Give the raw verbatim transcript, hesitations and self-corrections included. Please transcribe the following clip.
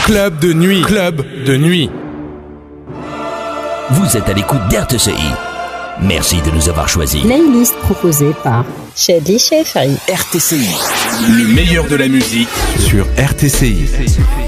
Club de nuit. Club de nuit. Vous êtes à l'écoute d'R T C I. Merci de nous avoir choisis. Playlist proposée par Shadly Shefari. R T C I. Le meilleur de la musique sur R T C I.